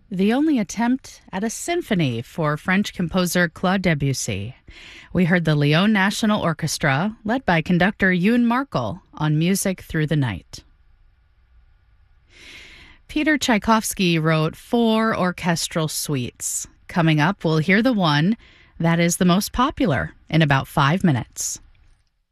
the only attempt at a symphony for French composer Claude Debussy. We heard the Lyon National Orchestra, led by conductor Youn Markel, on Music Through the Night. Peter Tchaikovsky wrote 4 orchestral suites. Coming up, we'll hear the one that is the most popular in about 5 minutes.